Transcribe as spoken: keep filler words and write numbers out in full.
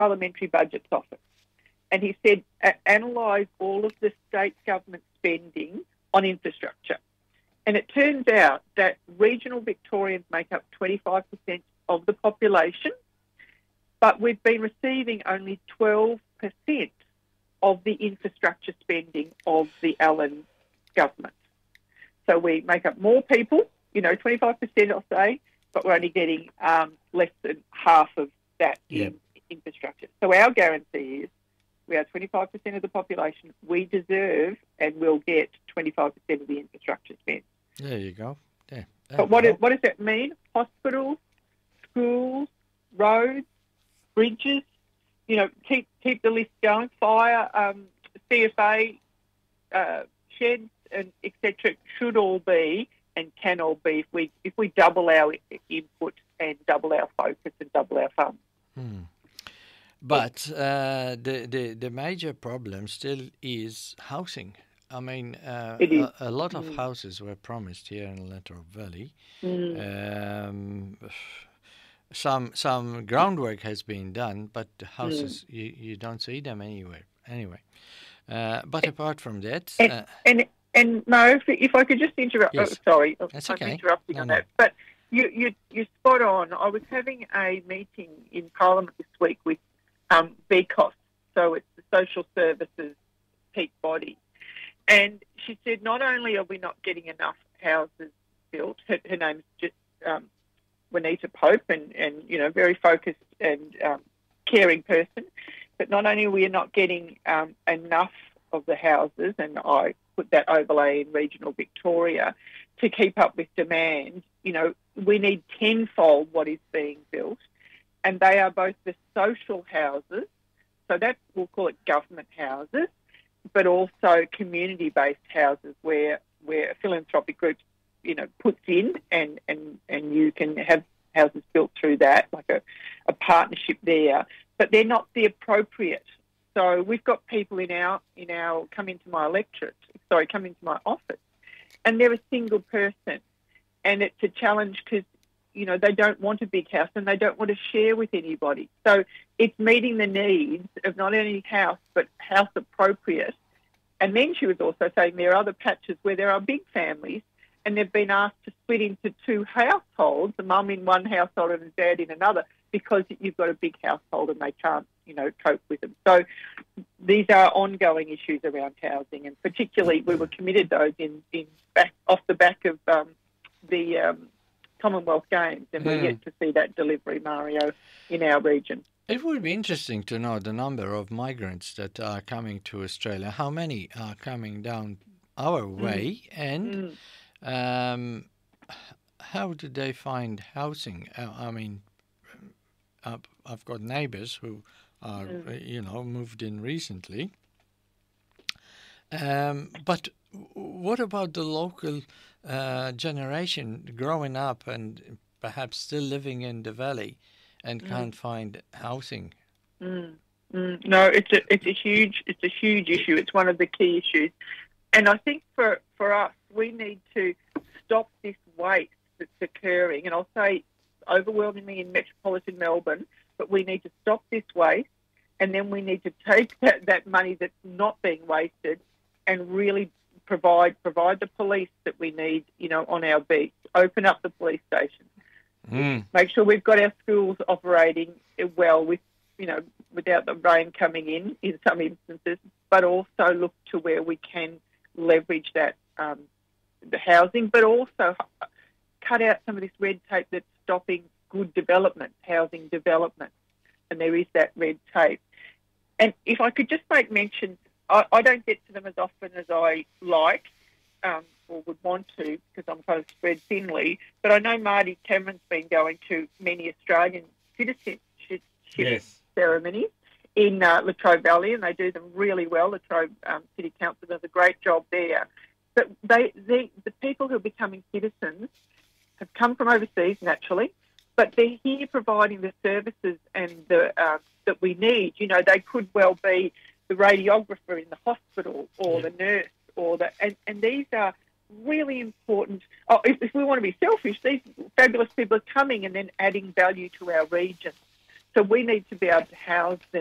Parliamentary Budgets Office. And he said, analyse all of the state government spending on infrastructure. And it turns out that regional Victorians make up twenty-five percent of the population, but we've been receiving only twelve percent of the infrastructure spending of the Allan government. So we make up more people, you know, twenty-five percent I'll say, but we're only getting um, less than half of that Yep. in infrastructure. So our guarantee is we are twenty-five percent of the population. We deserve and will get twenty-five percent of the infrastructure spent. There you go. Yeah. But what, is, what does that mean? Hospitals, schools, roads, bridges, you know, keep keep the list going. Fire, um, C F A, uh, sheds, and et cetera should all be and can all be if we if we double our input and double our focus and double our funds. Hmm. But uh, the, the the major problem still is housing. I mean, uh, a, a lot of mm. houses were promised here in Latrobe Valley. Mm. Um, some some groundwork has been done, but the houses mm. you, you don't see them anywhere. Anyway, uh, but apart from that, and uh, and, and Mo, if, if I could just interrupt. Yes. Oh, sorry, That's I'm okay. interrupting no, on no. that. But you you you're spot on. I was having a meeting in Parliament this week with um, B C O S, so it's the Social Services peak body. And she said, not only are we not getting enough houses built, her, her name's just um, Juanita Pope, and, and, you know, very focused and um, caring person, but not only are we not getting um, enough of the houses, and I put that overlay in regional Victoria, to keep up with demand, you know, we need tenfold what is being built, and they are both the social houses, so that we'll call it government houses, but also community-based houses where where a philanthropic group, you know, puts in and, and, and you can have houses built through that, like a, a partnership there. But they're not the appropriate. So we've got people in our in our come into my electorate, sorry, come into my office, and they're a single person, and it's a challenge because, you know, they don't want a big house and they don't want to share with anybody. So it's meeting the needs of not only house, but house appropriate. And then she was also saying there are other patches where there are big families and they've been asked to split into two households, a mum in one household and a dad in another, because you've got a big household and they can't, you know, cope with them. So these are ongoing issues around housing, and particularly we were committed those in, in back off the back of um, the um, Commonwealth Games, and we're Mm. yet to see that delivery, Mario, in our region. It would be interesting to know the number of migrants that are coming to Australia. How many are coming down our way, mm. and mm. um, how do they find housing? Uh, I mean, I've, I've got neighbours who are, mm. you know, moved in recently. Um, but what about the local uh, generation growing up and perhaps still living in the valley and mm. can't find housing? Mm. Mm. No, it's a it's a huge it's a huge issue. It's one of the key issues, and I think for for us, we need to stop this waste that's occurring. And I'll say overwhelmingly in metropolitan Melbourne, but we need to stop this waste, and then we need to take that, that money that's not being wasted and really provide provide the police that we need, you know, on our beats. Open up the police stations. Mm. Make sure we've got our schools operating well, with, you know, without the rain coming in in some instances, but also look to where we can leverage that um, the housing, but also cut out some of this red tape that's stopping good development, housing development, and there is that red tape. And if I could just make mention, I, I don't get to them as often as I like um, or would want to, because I'm kind of spread thinly, but I know Marty Cameron's been going to many Australian citizenship yes. ceremonies in uh, Latrobe Valley, and they do them really well. Latrobe um, City Council does a great job there. But they, they, the people who are becoming citizens have come from overseas, naturally, but they're here providing the services and the uh, that we need. You know, they could well be the radiographer in the hospital or yeah. the nurse or the... And, and these are really important... Oh, if, if we want to be selfish, these fabulous people are coming and then adding value to our region. So we need to be able to house them